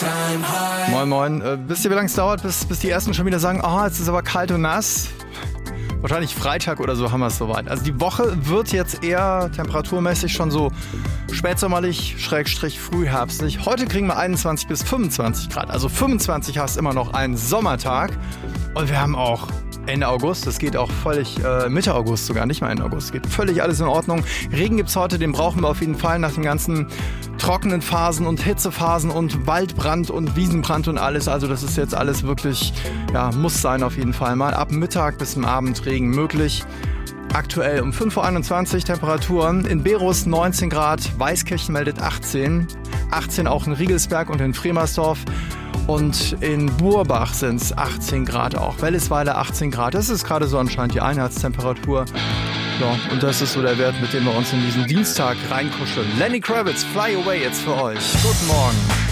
Moin moin, wisst ihr, wie lange es dauert, bis die Ersten schon wieder sagen, oh, es ist aber kalt und nass? Wahrscheinlich Freitag oder so haben wir es soweit. Also die Woche wird jetzt eher temperaturmäßig schon so spätsommerlich, / frühherbstlich. Heute kriegen wir 21 bis 25 Grad. Also 25 hast immer noch einen Sommertag. Und wir haben auch Ende August, das geht auch völlig, Mitte August sogar, nicht mal Ende August, geht völlig alles in Ordnung. Regen gibt's heute, den brauchen wir auf jeden Fall nach den ganzen trockenen Phasen und Hitzephasen und Waldbrand und Wiesenbrand und alles. Also das ist jetzt alles wirklich, ja, muss sein auf jeden Fall mal. Ab Mittag bis zum Abend Regen möglich. Aktuell um 5.21 Uhr Temperaturen. In Berus 19 Grad, Weißkirchen meldet 18. 18 auch in Riegelsberg und in Fremersdorf. Und in Burbach sind es 18 Grad auch. Wellisweiler 18 Grad. Das ist gerade so anscheinend die Einheitstemperatur. Ja, und das ist so der Wert, mit dem wir uns in diesen Dienstag reinkuscheln. Lenny Kravitz, Fly Away jetzt für euch. Guten Morgen.